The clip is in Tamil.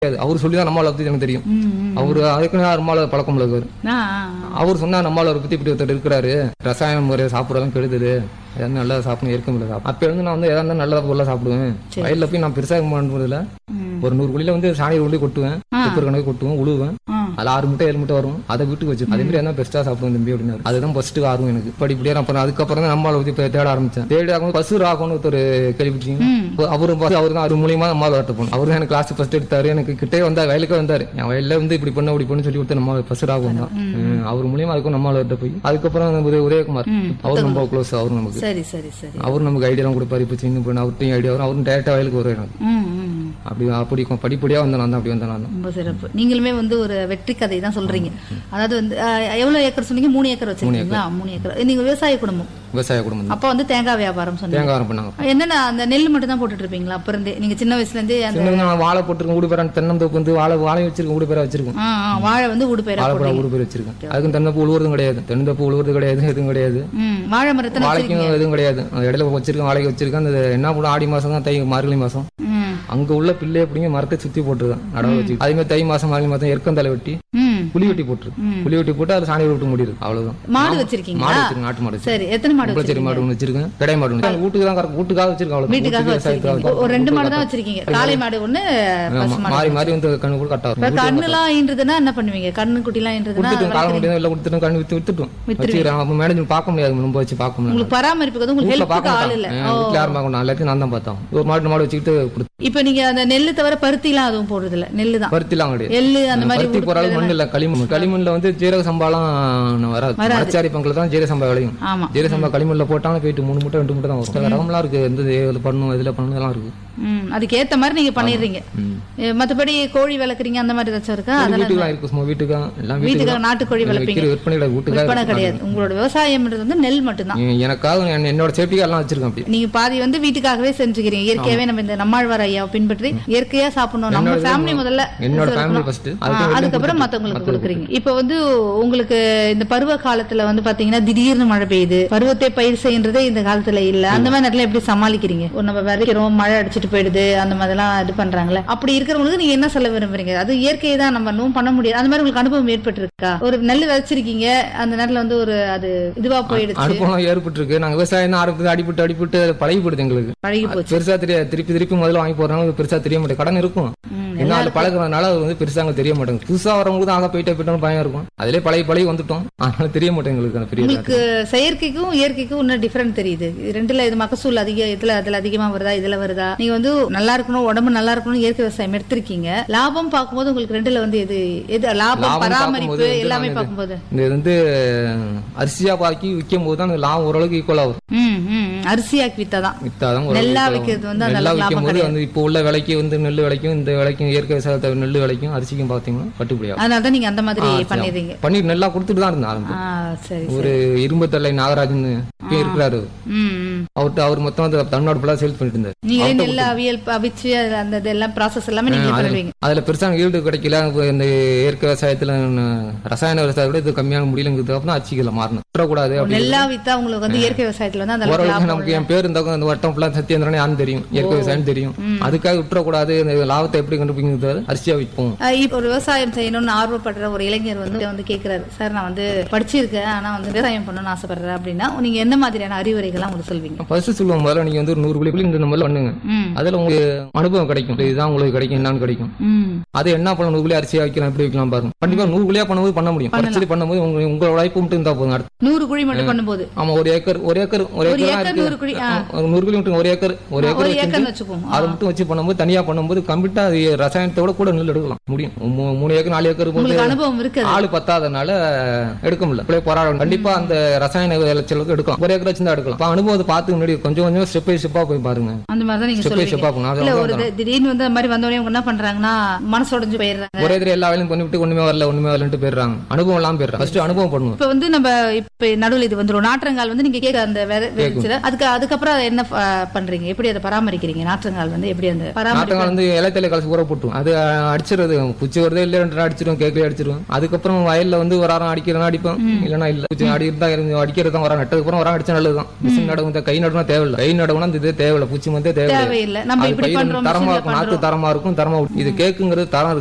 அவர் சொல்லிதான் நம்மளை பத்தி எனக்கு தெரியும். அவரு அதுக்குன்னு அம்மாவை பழக்கம் இருக்காரு. அவர் சொன்னா நம்மளை பத்தி இப்படி ஒருத்தர் இருக்கிறாரு, ரசாயன முறையை சாப்பிடறதும் கெடுதது, எதாவது நல்லா சாப்பிடணும், இருக்க முடியல. அப்ப இருந்து நான் வந்து எதாவது நல்லதா பொருளா சாப்பிடுவேன். வயல்ல போய் நான் பெருசா பண்றதுல ஒரு 100 குழியில வந்து சாணி உள்ளே கொட்டுவேன், குப்பர் கணக்கு கொட்டுவேன், உழுவேன். அதுல 6 முட்டை 7 முட்டை வரும், அதை வீட்டுக்கு வச்சு அதே மாதிரி என்ன பெஸ்டா சாப்பிடுவேன் தம்பி அப்படின்னு. அதுதான் ஃபர்ஸ்ட் ஆர்வம் எனக்கு படிப்படியா. அப்புறம் அதுக்கப்புறம் தான் நம்மளை பத்தி தேட ஆரம்பிச்சேன். தேடி ஆகும் பசு ராகம்னு ஒருத்தர் கேள்விப்பட்டீங்க. அவரு தான் அவர் மூலியமா நம்மளால வரட்டு போனோம். அவரு தான் எனக்கு கிளாஸ் ஃபர்ஸ்ட் எடுத்தாரு. எனக்கு கிட்டே வந்தா வயலுக்கே வந்தாரு. என் வயல்ல வந்து இப்படி பண்ண அப்படி பண்ணு சொல்லி கொடுத்த நம்ம பசு ராகம் தான். அவர் மூலியமா அதுக்கும் நம்மளால வரட்ட போய் அதுக்கப்புறம் உதயகுமார் அவர் ரொம்ப க்ளோஸ். அவரு நமக்கு அவரு நமக்கு ஐடியா எல்லாம் கொடுப்பாரு. இப்ப சின்ன பொண்ணு அவர்கிட்டையும் ஐடியா வரும். அவரும் டேரக்டா வயலுக்கு வருவாரு. அப்படி படிப்படியா வந்தேன். அப்படி வந்தேன். ரொம்ப சிறப்பு. நீங்களுமே வந்து ஒரு வெற்றி கதை தான் சொல்றீங்க. அதாவது வந்து எவ்வளவு ஏக்கர் சொன்னீங்க? 3 ஏக்கர் வச்சிருக்கீங்களா? 3 ஏக்கர். நீங்க விவசாய குடும்பம். அப்ப வந்து தேங்காய் வியாபாரம் சொன்னீங்க. தேங்காய் பண்ணாங்க. என்னன்னா அந்த நெல் மட்டும் தான் போட்டுட்டு இருப்பீங்களா அப்ப இருந்தே? நீங்க சின்ன வயசுல இருந்தே வாழை போட்டுருக்கோம், ஊடு பேரா தென்னந்தோப்பு வந்து வாழை வச்சிருக்கோம், ஊடு பேரா வச்சிருக்கோம். வாழை வந்து ஊடு பேரா வச்சிருக்கேன். அதுக்கும் தென்னப்பு உழுவுறதும் கிடையாது, தென்னந்தோப்பு உழுவுறது கிடையாது, எதுவும் கிடையாது. வாழை மரத்தை வாழைக்கும் எதுவும் கிடையாது. இடையில வச்சிருக்கேன், வாழைக்கு வச்சிருக்கேன். அந்த என்ன போடும் ஆடி மாசம் தான், தை மார்கழி மாசம் அங்க உள்ள பிள்ளை அப்படிங்க மரத்தை சுத்தி போட்டுருக்கேன் நடவு வச்சு. அதே மாதிரி தை மாசம் மார்கழி மாசம் எருக்கந்தலை வெட்டி புளி வெட்டி போட்டுருக்கு. புளி வெட்டி போட்டு அது சாணி விட்டு முடியுது. அவ்வளவுதான். மாடு வச்சிருக்கீங்க? மாடு வச்சிருக்கேன், நாட்டு மாடு. சரி, எத்தனை மாடு? சரி, மாடு ஒன்று வச்சிருக்கேன், கடை மாடு ஒன்று. வீட்டுக்கு தான் வீட்டுக்காக வச்சிருக்கேன். அவ்வளவு வீட்டுக்காக ஒரு 2 மாடு தான் வச்சிருக்கீங்க. காளை மாடு ஒண்ணு, மாறி மாறி வந்து கண்ணு கூட கட்டாரு. கண்ணு எல்லாம் ஈன்றதுன்னா என்ன பண்ணுவீங்க? கண்ணு குட்டி எல்லாம் ஈன்றதுன்னா கால முடியாது, இல்ல கொடுத்துட்டு கண்ணு வித்துட்டோம் வச்சிருக்கேன். அப்ப மேனேஜ் பார்க்க முடியாது, ரொம்ப வச்சு பார்க்க முடியாது. உங்களுக்கு பராமரிப்புக்கு உங்களுக்கு ஹெல்ப் ஆள் இல்ல. வீட்டுல யாரும் பார்க்கணும், எல்லாத்தையும் நான் தான் பார்த்தோம். ஒரு மாடு வச்சுக்கிட்டு. இப்ப நீங்க அந்த நெல்லு தவிர பருத்தி எல்லாம் அதுவும் போடுறது இல்ல? நெல்லு தான். பருத்தி எல்லாம் கிடையாது. எள்ளு அந்த மாதிரி பருத்தி போற அளவுக்கு மண் இல்ல. களிமண்ல வந்து ஜீரக சம்பாலாம் வராது. மரச்சாரி பங்குல தான் ஜீரக சம்பா விளையும். ஜீரக சம்பா களிமண்ல போட்டாலும் போயிட்டு 3 முட்டை 2 முட்டை தான் வரும். ரகம்லாம் இருக்கு, எந்த பண்ணணும் இதுல பண்ணணும் எல்லாம் இருக்கு. அதுக்கு ஏத்த மாதிரி நீங்க பண்ணிடுறீங்க. மத்தபடி கோழி வளர்க்குறீங்க அந்த மாதிரி ஏதாச்சும் இருக்கா? அதெல்லாம் இருக்கு. வீட்டுக்கு நாட்டுக்கோழி வளர்ப்பீங்க? விற்பனை கிடையாது. உங்களோட விவசாயம்ன்றது வந்து நெல் மட்டும் தான். எனக்காக என்னோட சேஃப்டிக்காக எல்லாம் வச்சிருக்கேன். நீங்க பாதி வந்து வீட்டுக்காகவே செஞ்சுக்கிறீங்க. இயற்கையாவே நம்ம இந்த நம்மாழ்வார் ஐயாவை பின்பற்றி இயற்கையா சாப்பிடணும். நம்ம ஃபேமிலி முதல்ல, அதுக்கப்புறம் மத்தவங்களுக்கு கொடுக்குறீங்க. இப்ப வந்து உங்களுக்கு இந்த பருவ காலத்துல வந்து பாத்தீங்கன்னா திடீர்னு மழை பெய்யுது, பருவத்தை பயிர் செய்யறதே இந்த காலத்துல இல்ல. அந்த மாதிரி நேரத்துல எப்படி சமாளிக்கிறீங்க? நம்ம விதைக்கிறோம், மழை அடிச்சுட்டு போயிடுது, அந்த மாதிரி எல்லாம் இது பண்றாங்களே, அப்படி இருக்கிறவங்களுக்கு நீங்க என்ன சொல்ல விரும்புறீங்க? அது இயற்கையை தான், நம்ம ஒன்றும் பண்ண முடியாது. அந்த மாதிரி உங்களுக்கு அனுபவம் ஏற்பட்டு இருக்கா? ஒரு நெல் விதைச்சிருக்கீங்க, அந்த நேரத்துல வந்து ஒரு அது இதுவா போயிடுச்சு, அனுபவம் ஏற்பட்டு இருக்கு. நாங்க விவசாயம் ஆரம்பித்து அடிபட்டு பழகிப்படுது. எங்களுக்கு பழகி போச்சு. பெருசா தெரியாது. திருப்பி முதல்ல வாங்கி போறதுனால பெருசா தெரிய மாட்டேன். கடன் இருக்கும், என்ன அது பழகிறதுனால அது வந்து பெருசா தெரிய மாட்டேங்குது. புதுசா வரவங்களுக்கு ஆக போயிட்டோம் பயம் இருக்கும். அதிலே பழகி வந்துட்டோம், அதனால தெரிய மாட்டேன் எங்களுக்கு. உங்களுக்கு செயற்கைக்கும் இயற்கைக்கும் இன்னும் டிஃபரன்ஸ் தெரியுது. ரெண்டுல இது மகசூல் அதிகம், அதுல அதிகமா வருதா, இதுல வருதா? நீங்க வந்து நல்லா இருக்கணும், உடம்பு நல்லா இருக்கணும், இயற்கை விவசாயம் எடுத்திருக்கீங்க. லாபம் பார்க்கும்போது உங்களுக்கு ரெண்டுல வந்து எது லாபம்? பராமரிப்பு எல்லாமே பார்க்கும்போது இது வந்து அரிசியா பாக்கி விற்கும் போது தான் லாபம் ஓரளவுக்கு ஈக்குவலா வரும். அரிசியாக்கி வித்தாதான் நெல்லா விற்கிறது வந்து அந்த லாபம் கிடையாது. இப்போ உள்ள விலைக்கு வந்து நெல் விலைக்கும் இந்த விலைக்கும் இயற்கை விவசாயத்தை நெல் விலைக்கும் அரிசிக்கும் பாத்தீங்கன்னா கட்டுப்படியா. அதனால நீங்க அந்த மாதிரி பண்ணிடுறீங்க. பண்ணி நெல்லா கொடுத்துட்டு தான் இருந்தேன். ஒரு இரும்பத்தலை நாகராஜன் இருக்கிறாரு, அவர் மொத்தம் தமிழ்நாடு ஃபுல்லா சேல்ஸ் பண்ணிட்டு இருந்தாரு. நீங்க நெல் அவியல் அவிச்சு அந்த இதெல்லாம் ப்ராசஸ் எல்லாமே நீங்க பண்ணுவீங்க. அதுல பெருசா ஈல்டு கிடைக்கல. இந்த இயற்கை விவசாயத்துல ரசாயன விவசாயத்தை இது கம்மியான முடியலங்கிறது அப்புறம் அச்சிக்கல மாறணும். கூடாது நெல்லா வித்தா உங்களுக்கு வந்து இயற்கை விவசாயத்துல வந்து அந்த நமக்கு என் பேர் இருந்தா அந்த வட்டம் ஃபுல்லா சத்யேந்திரன் யாரும் தெரியும், இயற்கை விவசாயம் தெரியும். அதுக்காக விட்டுறக்கூடாது. லாபத்தை எப்படி கண்டுபிடிக்கிறது? அரிசியா விற்போம். இப்போ ஒரு விவசாயம் செய்யணும்னு ஆர்வப்படுற ஒரு இளைஞர் வந்து கேட்கிறாரு, சார் நான் வந்து படிச்சிருக்கேன், ஆனா வந்து விவசாயம் பண்ணணும்னு ஆசைப்படுறேன் அப்படின்னா நீங்க என்ன மாதிரியான அறிவுரைகள் உங்களுக்கு சொல்வீங்க? ஃபர்ஸ்ட் சொல்லுவோம், முதல்ல நீங்க வந்து ஒரு 100 குழி இந்த முதல்ல பண்ணுங்க. அதுல உங்களுக்கு அனுபவம் கிடைக்கும். இதுதான் உங்களுக்கு கிடைக்கும், என்னன்னு கிடைக்கும். அது என்ன பண்ண 100 குழி அரிசியா வைக்கலாம், எப்படி வைக்கலாம் பாருங்க. கண்டிப்பா 100 குழியா பண்ணும்போது பண்ண முடியும். படிச்சு பண்ணும்போது உங்களோட உழைப்பு மட்டும் இருந்தா போதும். 100 குழி மட்டும் பண்ணும்போது ஆமா, ஒரு ஏக்கர் 100 குழி மட்டும், ஒரு ஏக்கர் அதை மட்டும் வச்சு பண்ணும்போது, தனியா பண்ணும்போது கம்ப்ளீட்டா ரசாயனத்தோட கூட நெல் எடுக்கலாம் முடியும். 3 ஏக்கர் 4 ஏக்கர் அனுபவம் இருக்கு. ஆளு பத்தாதனால எடுக்க முடியல. போராடணும். கண்டிப்பா அந்த ரசாயன விளைச்சலுக்கு எடுக்கலாம். 1 ஏக்கர் வச்சு தான் எடுக்கலாம். அனுபவத்தை பார்த்து முன்னாடி கொஞ்சம் ஸ்டெப் பை ஸ்டெப்பா போய் பாருங்க. அந்த மாதிரி தான் நீங்க சொல்லுவீங்க. ஒரு திடீர்னு வந்து அந்த மாதிரி வந்தவனே என்ன பண்றாங்கன்னா மனசோடஞ்சு போயிடுறாங்க. ஒரே எல்லா வேலையும் பண்ணிவிட்டு ஒண்ணுமே வரலன்ட்டு போயிடுறாங்க. அனுபவம் எல்லாம் போயிடுறாங்க. ஃபர்ஸ்ட் அனுபவம் பண்ணுவோம். இப்ப வந்து நம்ம இப்ப நடுவில் இது வந்துரும் நாற்றங்கால் வந்து நீங்க கேட்க அந்த அது அதுக்கப்புறம் அதை என்ன பண்றீங்க, எப்படி அதை பராமரிக்கிறீங்க? நாற்றங்கால் வந்து எப்படி அந்த நாற்றங்கால் வந்து இலைத்தலை கலசி ஊற போட்டுரும். அது அடிச்சிருது, பூச்சி வருதே இல்லை அடிச்சிடும், கேட்கல அடிச்சிடும். அதுக்கப்புறம் வயல்ல வந்து ஒரு வாரம் அடிக்கிறதா அடிப்போம், இல்லைன்னா இல்ல. பூச்சி அடிக்கிறது தான் வரம், நட்டதுக்கு வரம் அடிச்சா நல்லதுதான். மிஷின் நடவும் கை நடவுனா தேவையில்லை, கை நடவுனா இது தேவையில்லை, பூச்சி மந்தே தேவையில்லை. நம்ம இப்படி பண்றோம், தரமா இருக்கும், நாத்து தரமா இருக்கும், தரமா இது கேக்குங்கிறது தரம்